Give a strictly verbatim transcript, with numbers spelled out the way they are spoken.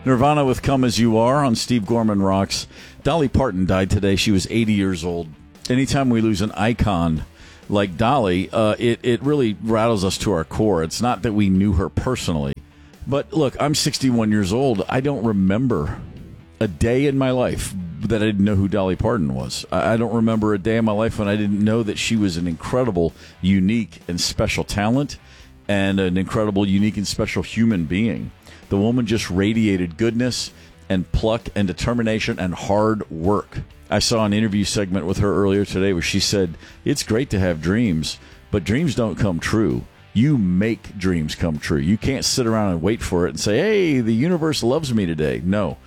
Nirvana with Come As You Are on Steve Gorman Rocks. Dolly Parton died today. She was eighty years old. Anytime we lose an icon like Dolly, uh, it, it really rattles us to our core. It's not that we knew her personally. But look, I'm sixty-one years old. I don't remember a day in my life that I didn't know who Dolly Parton was. I, I don't remember a day in my life when I didn't know that she was an incredible, unique, and special talent and an incredible, unique, and special human being. The woman just radiated goodness and pluck and determination and hard work. I saw an interview segment with her earlier today where she said, it's great to have dreams, but dreams don't come true. You make dreams come true. You can't sit around and wait for it and say, hey, the universe loves me today. No.